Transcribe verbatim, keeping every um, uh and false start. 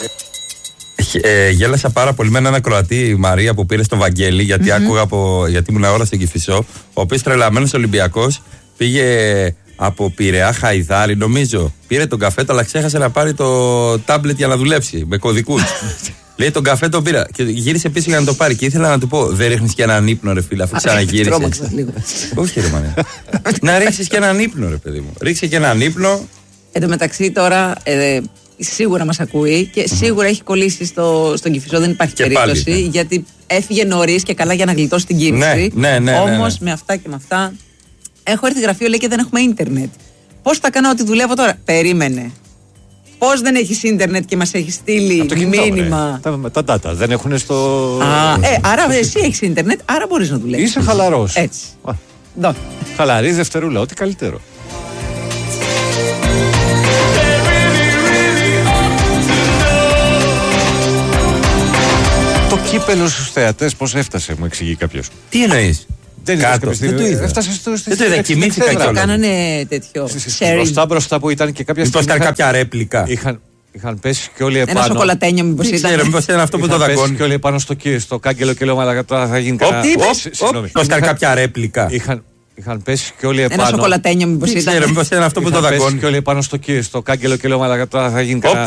Ε, γέλασα πάρα πολύ με έναν ακροατή, η Μαρία, που πήρε στο Βαγγέλη, γιατί mm-hmm. άκουγα από, γιατί ήμουν ώρα στην Κηφισό, ο οποίος τρελαμένος Ολυμπιακός πήγε από Πειραιά Χαϊδάρι, νομίζω. Πήρε τον καφέ, αλλά ξέχασε να πάρει το τάμπλετ για να δουλέψει με κωδικούς. Λέει τον καφέ τον πήρα και γύρισε πίσω για να το πάρει. Και ήθελα να του πω: δεν ρίχνεις και έναν ύπνο, ρε φίλε, αφού ξαναγύρισες? Όχι, ρε μάνα. Να ρίξεις και έναν ύπνο, ρε παιδί μου. Ρίξε και έναν ύπνο. Εν τω μεταξύ τώρα. Ε, Σίγουρα μας ακούει και mm-hmm. σίγουρα έχει κολλήσει στο, στον Κηφισό, δεν υπάρχει και περίπτωση. Πάλι, ναι. Γιατί έφυγε νωρίς και καλά για να γλιτώσει την κίνηση. Ναι, ναι, ναι, Όμως ναι, ναι. με αυτά και με αυτά. Έχω έρθει γραφείο, λέει, και δεν έχουμε ίντερνετ. Πώς θα κάνω ότι δουλεύω τώρα? Περίμενε. Πώς δεν έχεις ίντερνετ και μας έχει στείλει μήνυμα? Τα, τα data δεν έχουν στο. Α, ε, άρα εσύ έχεις ίντερνετ, άρα μπορείς να δουλεύεις. Είσαι χαλαρός. Έτσι. Χαλαρή δευτερούλα, ό,τι καλύτερο. Το κύπελο στους θεατές πώς έφτασε, μου εξηγεί κάποιος. Τι εννοείς? Δεν Κάτω, δεν το είδα. Έφτασε στο δεν το είδα, κοιμήθηκα κιόλας. Κάνανε τέτοιο μπροστά μπροστά που ήταν και κάποια στιγμή. Μήπως κάνει κάποια ρέπλικα. Είχαν, είχαν πέσει και όλοι επάνω. Ένα σοκολατένιο μήπως ήταν. Ξέρω, μήπως ήταν αυτό που το δαγκώνει. Πέσει και όλοι επάνω στο, στο κάγκελο και λέω μαλάκα τώρα θα γίνει κανένα. Μήπως κάνει κάποια ρέπλικα. Είχαν, είχαν πέσει και όλοι επάνω. Ένα σοκολατένιο μήπως ήταν. Ξέρω, μήπως ήταν αυτό που το δαγκώνει. Πέσει και όλοι επάνω στο κάγκελο και λέω μαλάκα τώρα θα γίνει κανένα.